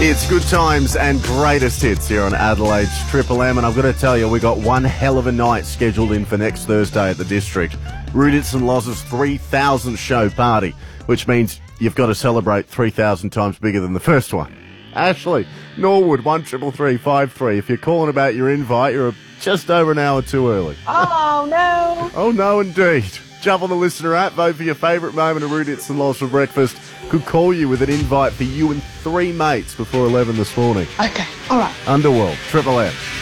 It's good times and greatest hits here on Adelaide's Triple M, and I've got to tell you, we got one hell of a night scheduled in for next Thursday at the District. Ruditz and Loz's 3,000th show party, which means you've got to celebrate 3,000 times bigger than the first one. Ashley, Norwood, 133353. If you're calling about your invite, you're just over an hour too early. Oh, no. Oh, no, indeed. Jump on the listener app, vote for your favourite moment of Ruditz and Loz for breakfast. Could call you with an invite for you and 3 mates before 11 this morning. Okay, all right. Underworld, Triple M.